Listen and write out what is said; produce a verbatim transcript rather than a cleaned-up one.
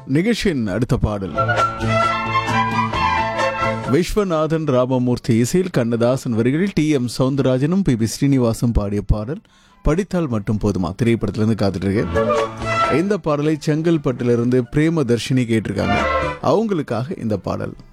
நிகழ்ச்சியின் அடுத்த பாடல் விஸ்வநாதன் ராமமூர்த்தி இசையில் கண்ணதாசன் வரிகளில் டி எம் சவுந்தரராஜனும் பி பி ஸ்ரீனிவாசும் பாடிய பாடல் படித்தால் மட்டும் போதுமா திரைப்படத்திலிருந்து காத்துட்டு இருக்கேன். இந்த பாடலை செங்கல்பட்டிலிருந்து பிரேம தர்ஷினி கேட்டிருக்காங்க. அவங்களுக்காக இந்த பாடல்.